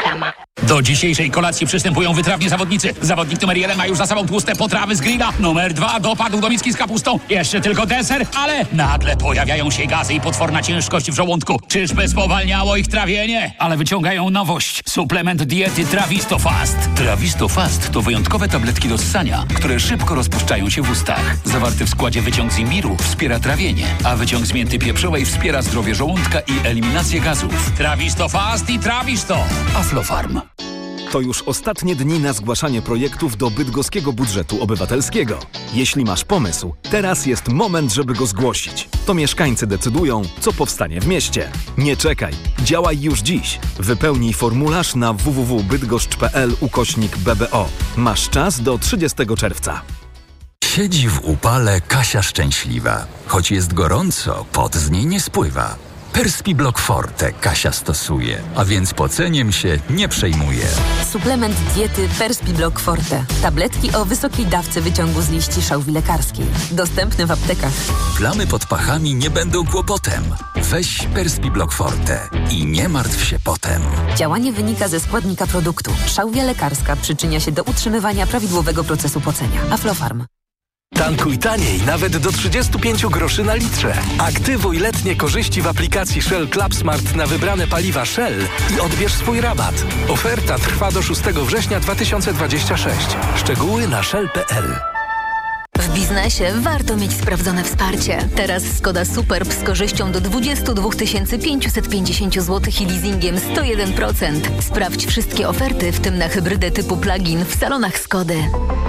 Reklama. Do dzisiejszej kolacji przystępują wytrawni zawodnicy. Zawodnik numer 1 ma już za sobą tłuste potrawy z grilla. Numer 2 dopadł do miski z kapustą. Jeszcze tylko deser, ale nagle pojawiają się gazy i potworna ciężkość w żołądku. Czyżby spowalniało ich trawienie? Ale wyciągają nowość. Suplement diety Trawisto Fast. Trawisto Fast to wyjątkowe tabletki do ssania, które szybko rozpuszczają się w ustach. Zawarty w składzie wyciąg z imbiru wspiera trawienie, a wyciąg z mięty pieprzowej wspiera zdrowie żołądka i eliminację gazów. Trawisto Fast i Trawisto. Aflofarm. To już ostatnie dni na zgłaszanie projektów do bydgoskiego budżetu obywatelskiego. Jeśli masz pomysł, teraz jest moment, żeby go zgłosić. To mieszkańcy decydują, co powstanie w mieście. Nie czekaj, działaj już dziś. Wypełnij formularz na www.bydgoszcz.pl/BBO. Masz czas do 30 czerwca. Siedzi w upale Kasia szczęśliwa. Choć jest gorąco, pot z niej nie spływa. Perspiblock Forte Kasia stosuje, a więc poceniem się nie przejmuje. Suplement diety Perspiblock Forte. Tabletki o wysokiej dawce wyciągu z liści szałwi lekarskiej. Dostępne w aptekach. Plamy pod pachami nie będą kłopotem. Weź Perspiblock Forte i nie martw się potem. Działanie wynika ze składnika produktu. Szałwia lekarska przyczynia się do utrzymywania prawidłowego procesu pocenia. Aflofarm. Tankuj taniej, nawet do 35 groszy na litrze. Aktywuj letnie korzyści w aplikacji Shell Club Smart na wybrane paliwa Shell i odbierz swój rabat. Oferta trwa do 6 września 2026. Szczegóły na shell.pl. W biznesie warto mieć sprawdzone wsparcie. Teraz Skoda Superb z korzyścią do 22 550 zł i leasingiem 101%. Sprawdź wszystkie oferty, w tym na hybrydę typu plug-in w salonach Skody.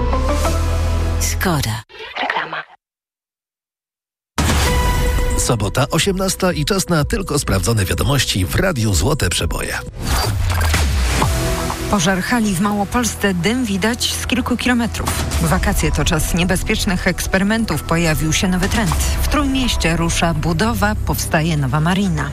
Skoda. Reklama. Sobota 18 i czas na tylko sprawdzone wiadomości w Radiu Złote Przeboje. Pożar hali w Małopolsce, dym widać z kilku kilometrów. Wakacje to czas niebezpiecznych eksperymentów. Pojawił się nowy trend. W Trójmieście rusza budowa, powstaje nowa marina.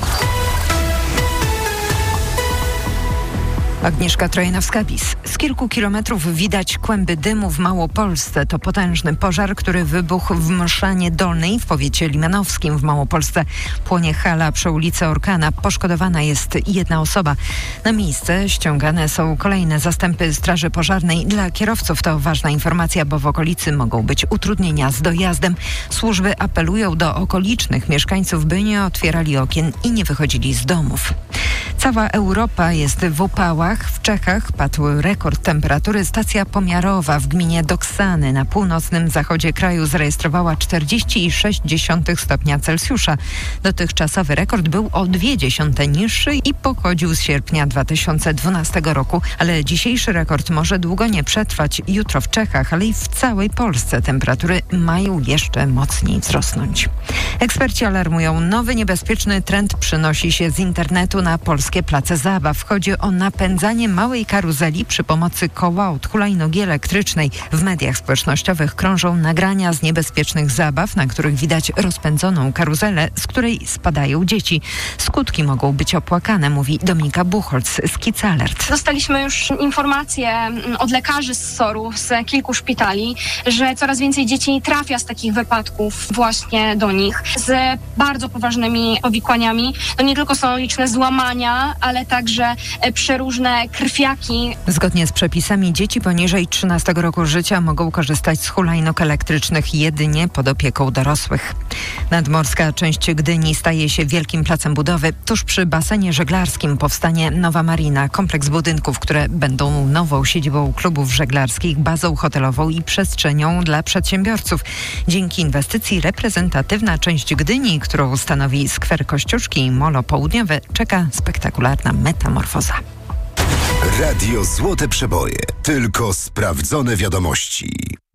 Agnieszka Trojanowska-Bis. Z kilku kilometrów widać kłęby dymu w Małopolsce. To potężny pożar, który wybuchł w Mszanie Dolnej w powiecie limanowskim w Małopolsce. Płonie hala przy ulicy Orkana. Poszkodowana jest jedna osoba. Na miejsce ściągane są kolejne zastępy straży pożarnej. Dla kierowców to ważna informacja, bo w okolicy mogą być utrudnienia z dojazdem. Służby apelują do okolicznych mieszkańców, by nie otwierali okien i nie wychodzili z domów. Cała Europa jest w upałach. W Czechach padł rekord temperatury. Stacja pomiarowa w gminie Doksany na północnym zachodzie kraju zarejestrowała 40,6 stopnia Celsjusza. Dotychczasowy rekord był o 0,2 niższy i pochodził z sierpnia 2012 roku, ale dzisiejszy rekord może długo nie przetrwać. Jutro w Czechach, ale i w całej Polsce temperatury mają jeszcze mocniej wzrosnąć. Eksperci alarmują, nowy niebezpieczny trend przynosi się z internetu na polskie place zabaw. Chodzi o napędzanie małej karuzeli przy pomocy koła od hulajnogi elektrycznej. W mediach społecznościowych krążą nagrania z niebezpiecznych zabaw, na których widać rozpędzoną karuzelę, z której spadają dzieci. Skutki mogą być opłakane, mówi Dominika Buchholz z Kids Alert. Dostaliśmy już informacje od lekarzy z SOR-u, z kilku szpitali, że coraz więcej dzieci trafia z takich wypadków właśnie do nich z bardzo poważnymi powikłaniami. To nie tylko są liczne złamania, ale także przeróżne krwiaki. Zgodnie z przepisami dzieci poniżej 13 roku życia mogą korzystać z hulajnóg elektrycznych jedynie pod opieką dorosłych. Nadmorska część Gdyni staje się wielkim placem budowy. Tuż przy basenie żeglarskim powstanie nowa marina, kompleks budynków, które będą nową siedzibą klubów żeglarskich, bazą hotelową i przestrzenią dla przedsiębiorców. Dzięki inwestycji reprezentatywna część Gdyni, którą stanowi skwer Kościuszki i Molo Południowe, czeka spektakularna metamorfoza. Radio Złote Przeboje. Tylko sprawdzone wiadomości.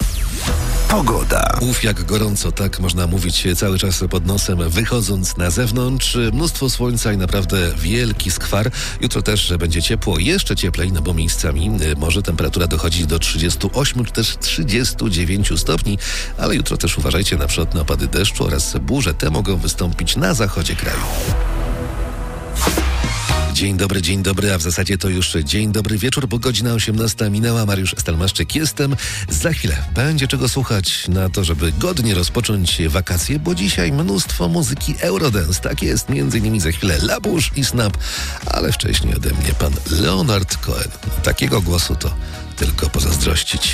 Pogoda. Jak gorąco, tak można mówić cały czas pod nosem, wychodząc na zewnątrz. Mnóstwo słońca i naprawdę wielki skwar. Jutro też będzie ciepło, jeszcze cieplej, no bo miejscami może temperatura dochodzić do 38 czy też 39 stopni, ale jutro też uważajcie na przykład na opady deszczu oraz burze. Te mogą wystąpić na zachodzie kraju. dzień dobry, a w zasadzie to już dzień dobry wieczór, bo godzina 18 minęła. Mariusz Stelmaszczyk jestem. Za chwilę będzie czego słuchać na to, żeby godnie rozpocząć wakacje, bo dzisiaj mnóstwo muzyki Eurodance. Tak jest, między innymi za chwilę Labusz i Snap, ale wcześniej ode mnie pan Leonard Cohen. Takiego głosu to tylko pozazdrościć.